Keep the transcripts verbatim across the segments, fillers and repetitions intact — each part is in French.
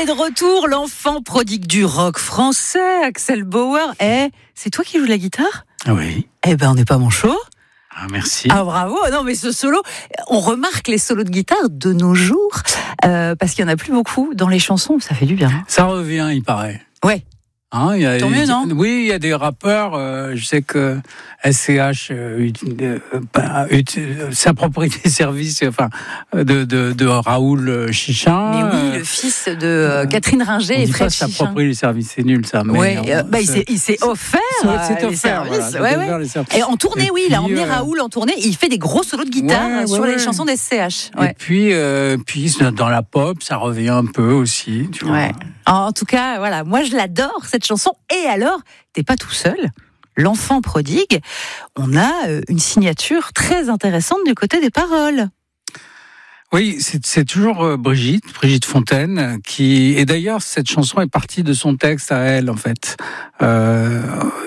est de retour, l'enfant prodigue du rock français, Axel Bauer. Eh, c'est toi qui joues de la guitare ? Oui. Eh ben, on n'est pas manchot. Ah, merci. Ah, bravo. Non, mais ce solo, on remarque les solos de guitare de nos jours, euh, parce qu'il n'y en a plus beaucoup dans les chansons. Ça fait du bien. Ça revient, il paraît. Ouais. Hein, il y a, Tant mieux, non ? Oui, il y a des rappeurs. Euh, je sais que S C H euh, euh, bah, euh, s'approprie des services, enfin, de, de, de Raoul Chichin. Mais oui, le fils de euh, Catherine Ringer on et dit Fred pas Chichin. s'approprie les services, c'est nul ça. Mais ouais, euh, bah, il, s'est, il s'est offert. C'est, c'est les offert. services. Voilà, ouais, ouais. les services. Et en tournée, et oui, puis, il a emmené euh... Raoul en tournée. Il fait des gros solos de guitare ouais, ouais, sur ouais. les chansons des C H. Ouais. Et puis, euh, puis dans la pop, ça revient un peu aussi. Tu vois. Ouais. En tout cas, voilà, moi je l'adore cette chanson. Et alors, t'es pas tout seul. L'enfant prodigue, on a une signature très intéressante du côté des paroles. Oui, c'est, c'est toujours Brigitte, Brigitte Fontaine, qui et d'ailleurs cette chanson est partie de son texte à elle en fait. Euh,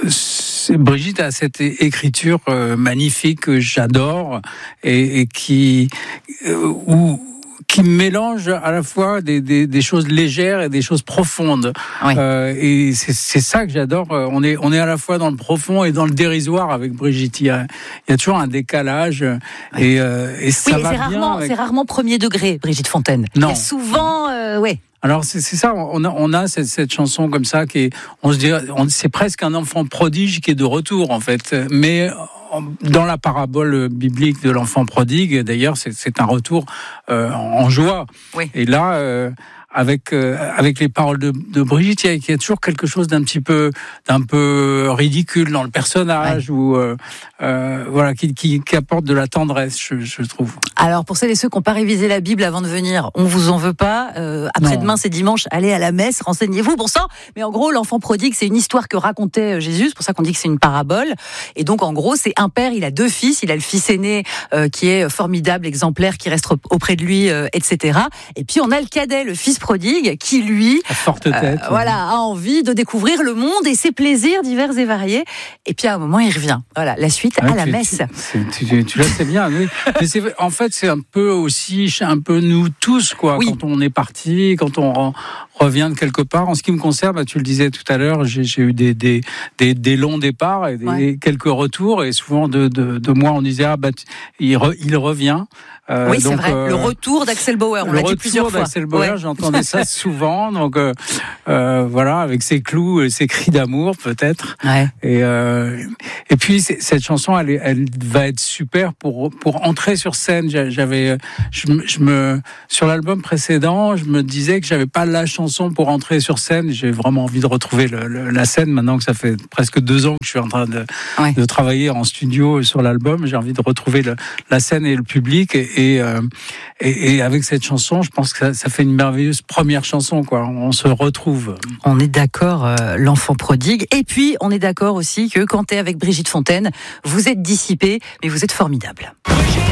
Brigitte a cette écriture magnifique que j'adore et, et qui euh, où qui mélange à la fois des, des, des choses légères et des choses profondes. Oui. Euh, et c'est, c'est ça que j'adore. On est, on est à la fois dans le profond et dans le dérisoire avec Brigitte. Il y a, il y a toujours un décalage. Oui. Et, euh, et ça oui, va c'est bien rarement, avec... c'est rarement premier degré, Brigitte Fontaine. Non. Il y a souvent, euh, ouais. Alors c'est, c'est ça, on a, on a cette, cette chanson comme ça qui est, on se dit, on, c'est presque un enfant prodige qui est de retour en fait, mais dans la parabole biblique de l'enfant prodigue, d'ailleurs, c'est, c'est un retour euh, en joie. Oui. Et là, euh, avec euh, avec les paroles de, de Brigitte, il y, a, il y a toujours quelque chose d'un petit peu d'un peu ridicule dans le personnage, ouais. ou euh, euh, voilà, qui, qui qui apporte de la tendresse, je, je trouve. Alors pour celles et ceux qui n'ont pas révisé la Bible avant de venir, on vous en veut pas. Euh, après-demain, c'est dimanche, allez à la messe, renseignez-vous, bon sang. Mais en gros, l'enfant prodigue, c'est une histoire que racontait Jésus. C'est pour ça qu'on dit que c'est une parabole. Et donc en gros, c'est un père, il a deux fils. Il a le fils aîné euh, qui est formidable, exemplaire, qui reste auprès de lui, euh, et cetera. Et puis on a le cadet, le fils prodigue, qui lui, à forte tête, euh, voilà, a envie de découvrir le monde et ses plaisirs divers et variés. Et puis à un moment, il revient. Voilà, la suite ouais, à la tu, messe. Tu, tu, tu le sais bien. Oui. Mais c'est, en fait, c'est un peu aussi, un peu nous tous, quoi. Oui. Quand on est parti, quand on re, revient de quelque part. En ce qui me concerne, bah, tu le disais tout à l'heure, j'ai, j'ai eu des, des, des, des longs départs et des, ouais. quelques retours. Et souvent, de, de, de moi, on disait, ah, bah, il, re, il revient. Euh, oui, donc, c'est vrai. Euh, le retour d'Axel Bauer, on l'a dit plusieurs fois. Le retour d'Axel Bauer, ouais. j'entendais ça souvent. Donc, euh, euh, voilà, avec ses clous et ses cris d'amour, peut-être. Ouais. Et, euh, et puis, cette chanson, elle, elle va être super pour, pour entrer sur scène. J'avais, je, je me, sur l'album précédent, je me disais que j'avais pas la chanson pour entrer sur scène. J'ai vraiment envie de retrouver le, le, la scène maintenant que ça fait presque deux ans que je suis en train de, ouais. de travailler en studio sur l'album. J'ai envie de retrouver le, la scène et le public. Et, Et, euh, et, et avec cette chanson, je pense que ça, ça fait une merveilleuse première chanson, quoi. On se retrouve. On est d'accord, euh, l'enfant prodigue. Et puis, on est d'accord aussi que quand t'es avec Brigitte Fontaine, vous êtes dissipé, mais vous êtes formidable.